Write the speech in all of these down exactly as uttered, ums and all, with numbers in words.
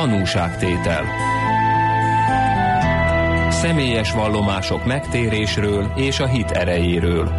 Tanúságtétel. Személyes vallomások megtérésről és a hit erejéről.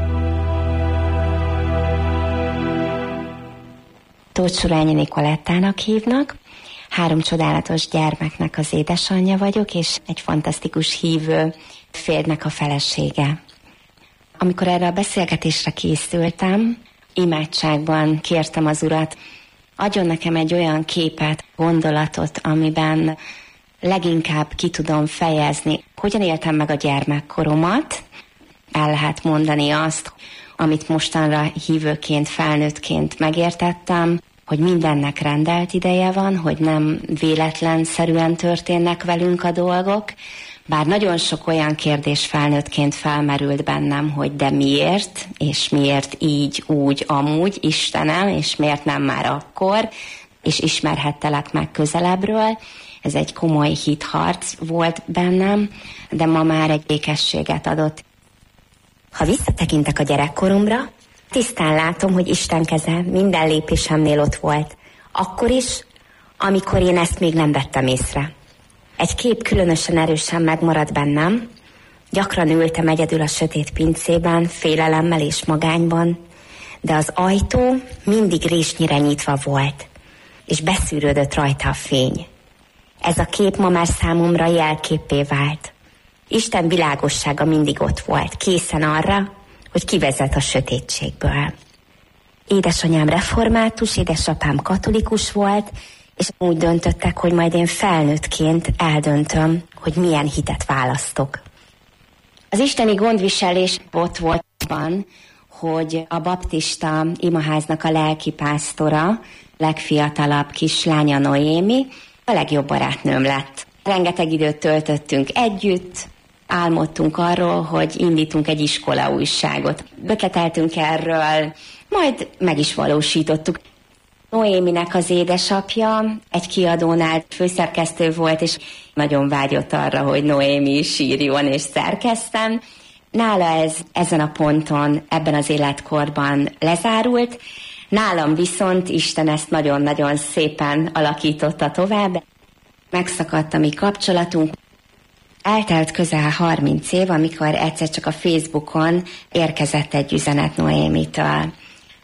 Tóth Surányi Nikolettának hívnak. Három csodálatos gyermeknek az édesanyja vagyok, és egy fantasztikus hívő férjnek a felesége. Amikor erre a beszélgetésre készültem, imádságban kértem az Urat, adjon nekem egy olyan képet, gondolatot, amiben leginkább ki tudom fejezni, hogyan éltem meg a gyermekkoromat. El lehet mondani azt, amit mostanra hívőként, felnőttként megértettem, hogy mindennek rendelt ideje van, hogy nem véletlenszerűen történnek velünk a dolgok, bár nagyon sok olyan kérdés felnőttként felmerült bennem, hogy de miért, és miért így, úgy, amúgy, Istenem, és miért nem már akkor, és ismerhettelek meg közelebbről. Ez egy komoly hitharc volt bennem, de ma már egy békességet adott. Ha visszatekintek a gyerekkoromra, tisztán látom, hogy Isten keze minden lépésemnél ott volt. Akkor is, amikor én ezt még nem vettem észre. Egy kép különösen erősen megmaradt bennem. Gyakran ültem egyedül a sötét pincében, félelemmel és magányban, de az ajtó mindig résnyire nyitva volt, és beszűrődött rajta a fény. Ez a kép ma már számomra jelképpé vált. Isten világossága mindig ott volt, készen arra, hogy kivezet a sötétségből. Édesanyám református, édesapám katolikus volt, és úgy döntöttek, hogy majd én felnőttként eldöntöm, hogy milyen hitet választok. Az isteni gondviselés ott volt abban, hogy a baptista imaháznak a lelkipásztora, legfiatalabb kislánya Noémi, a legjobb barátnőm lett. Rengeteg időt töltöttünk együtt, álmodtunk arról, hogy indítunk egy iskolaújságot. Ötleteltünk erről, majd meg is valósítottuk. Noéminek az édesapja egy kiadónál főszerkesztő volt, és nagyon vágyott arra, hogy Noémi is írjon és szerkesztem. Nála ez ezen a ponton, ebben az életkorban lezárult. Nálam viszont Isten ezt nagyon-nagyon szépen alakította tovább. Megszakadt a mi kapcsolatunk. Eltelt közel harminc év, amikor egyszer csak a Facebookon érkezett egy üzenet Noémitől.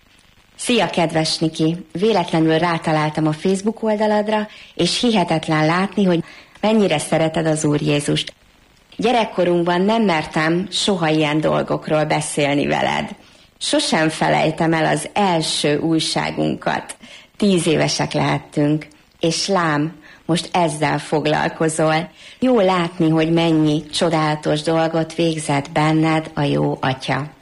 Szia, kedves Niki! Véletlenül rátaláltam a Facebook oldaladra, és hihetetlen látni, hogy mennyire szereted az Úr Jézust. Gyerekkorunkban nem mertem soha ilyen dolgokról beszélni veled. Sosem felejtem el az első újságunkat. Tíz évesek lehettünk, és lám, most ezzel foglalkozol. Jó látni, hogy mennyi csodálatos dolgot végzett benned a jó Atya.